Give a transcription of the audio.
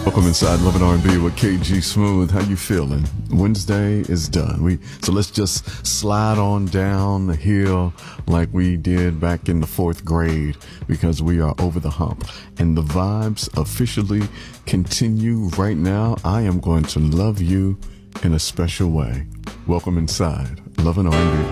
Welcome inside Love and R&B with KG Smooth. How you feeling? Wednesday is done. So let's just slide on down the hill like we did back in the 4th grade because we are over the hump. And the vibes officially continue right now. I am going to love you in a special way. Welcome inside Love and R&B.